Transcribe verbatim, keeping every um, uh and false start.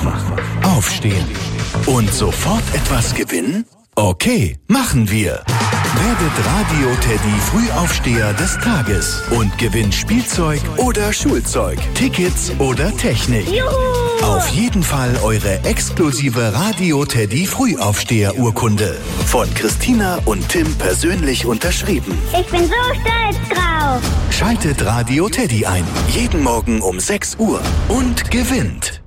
Aufstehen und sofort etwas gewinnen? Okay, machen wir. Werdet Radio Teddy Frühaufsteher des Tages und gewinnt Spielzeug oder Schulzeug, Tickets oder Technik. Juhu! Auf jeden Fall eure exklusive Radio Teddy Frühaufsteher-Urkunde. Von Christina und Tim persönlich unterschrieben. Ich bin so stolz drauf. Schaltet Radio Teddy ein. Jeden Morgen um sechs Uhr und gewinnt.